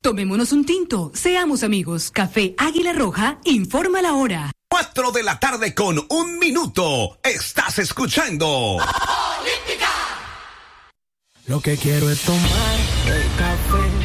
Tomémonos un tinto, seamos amigos. Café Águila Roja informa la hora. 4 de la tarde con 1 minuto. Estás escuchando Olímpica. Lo que quiero es tomar el café